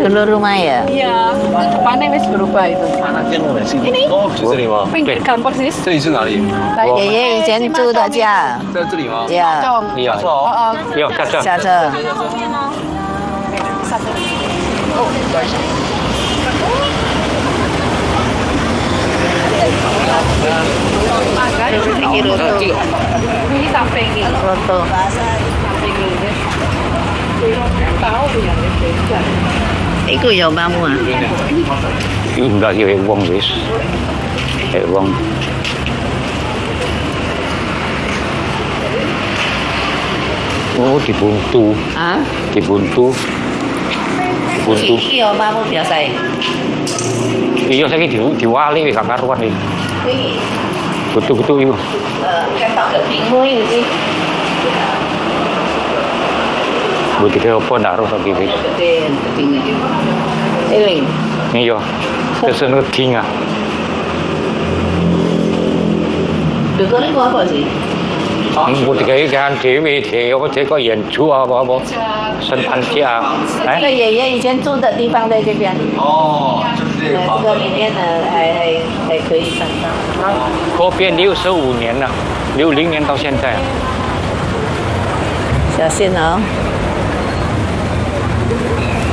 Dulu rumah ya? Iya, depannya wis berubah itu. Ini? 哦，就这里吗？ pinggir kantor sini. 这里是哪里？ 爷爷以前住的家。 在这里吗？ 呀， Cong. iya. 错哦。 Iya, caca. 下车。 Ini sampai ini. Roto. Tahu punya beda. Itu有妈妈。 Enggak, ya wong wis. Wong. Oh, dibuntu. Ah? Dibuntu. Dibuntu. Iya, mampu biasa. Iya, saya diwali gak karuan iki. Ini Betul-betul itu. ketok ke bingung ini. Begitu apa ndak harus lagi wis. Gede, kepingin. Eling. Iya. Terus ngeding ah. Dulu ini apa sih? Mau digawe kan dhewe apa kok yen ju apa-apa. Sentan dia. 这个爷爷以前住的地方在这边。 哦，就是这个这个里面呢，还可以看到。 这边65年了，60年到现在。 小心哦。